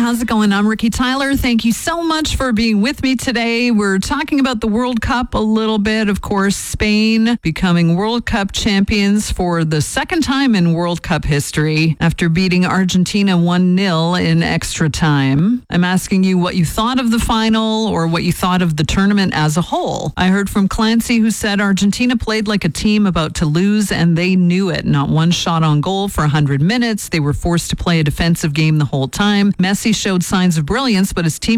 how's it going? I'm Ricky Tyler. Thank you so much for being with me today. We're talking about the World Cup a little bit. Of course, Spain becoming World Cup champions for the second time in World Cup history after beating Argentina 1-0 in extra time. I'm asking you what you thought of the final or what you thought of the tournament as a whole. I heard from Clancy, who said Argentina played like a team about to lose and they knew it. Not one shot on goal for 100 minutes. They were forced to play a defensive game the whole time. Messi showed signs of brilliance, but his team